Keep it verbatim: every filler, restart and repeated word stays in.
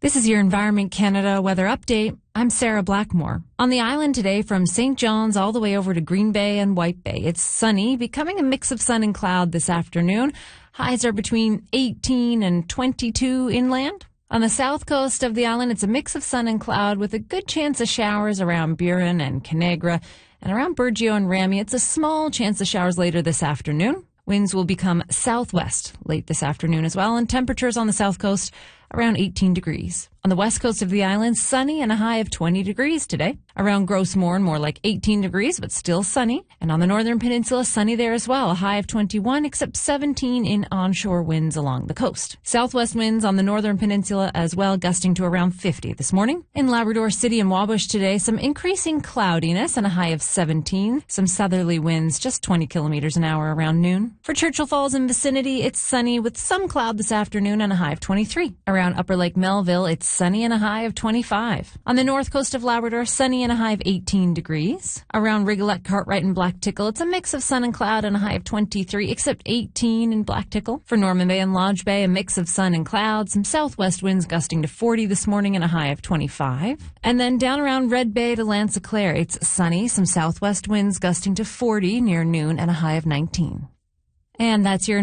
This is your Environment Canada weather update. I'm Sarah Blackmore. On the island today, from Saint John's all the way over to Green Bay and White Bay, it's sunny, becoming a mix of sun and cloud this afternoon. Highs are between eighteen and twenty-two inland. On the south coast of the island, it's a mix of sun and cloud with a good chance of showers around Burin and Canagra. And around Burgeo and Ramy, it's a small chance of showers later this afternoon. Winds will become southwest late this afternoon as well, and temperatures on the south coast around eighteen degrees. On the west coast of the island, sunny and a high of twenty degrees today. Around Gros Morne, more like eighteen degrees, but still sunny. And on the northern peninsula, sunny there as well, a high of twenty-one, except seventeen in onshore winds along the coast. Southwest winds on the northern peninsula as well, gusting to around fifty this morning. In Labrador City and Wabush today, some increasing cloudiness and a high of seventeen. Some southerly winds, just twenty kilometers an hour around noon. For Churchill Falls and vicinity, it's sunny with some cloud this afternoon and a high of twenty-three. Around Upper Lake Melville, it's sunny and a high of twenty-five. On the north coast of Labrador, sunny and a high of eighteen degrees. Around Rigolette, Cartwright, and Black Tickle, it's a mix of sun and cloud and a high of twenty-three, except eighteen in Black Tickle. For Norman Bay and Lodge Bay, a mix of sun and cloud, some southwest winds gusting to forty this morning and a high of twenty-five. And then down around Red Bay to Lanse-Claire, it's sunny, some southwest winds gusting to forty near noon and a high of nineteen. And that's your